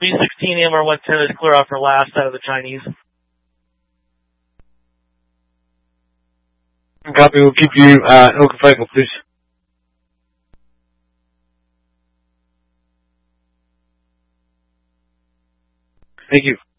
B-16 AMR-110 is clear off for last out of the Chinese. Copy. We'll keep you Ilka Cycle, please. Thank you.